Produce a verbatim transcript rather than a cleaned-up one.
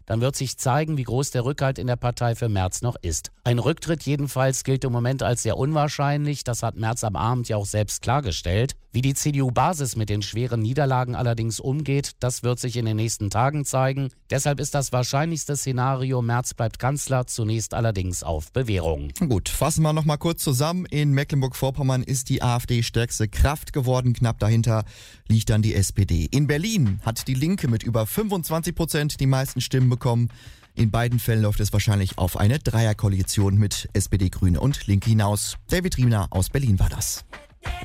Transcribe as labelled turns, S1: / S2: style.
S1: dann wird sich zeigen, wie groß der Rückhalt in der Partei für Merz noch ist. Ein Rücktritt jedenfalls gilt im Moment als sehr unwahrscheinlich. Das hat Merz am Abend ja auch selbst klargestellt. Wie die C D U-Basis mit den schweren Niederlagen allerdings umgeht, das wird sich in den nächsten Tagen zeigen. Deshalb ist das wahrscheinlichste Szenario, Merz bleibt Kanzler, zunächst allerdings auf Bewährung.
S2: Gut, fassen wir nochmal kurz zusammen. In Mecklenburg-Vorpommern ist die AfD stärkste Kraft geworden. Knapp dahinter liegt dann die S P D. In Berlin hat die Linke mit über fünfundzwanzig Prozent die meisten Stimmen bekommen. In beiden Fällen läuft es wahrscheinlich auf eine Dreierkoalition mit S P D, Grüne und Linke hinaus. David Riemer aus Berlin war das.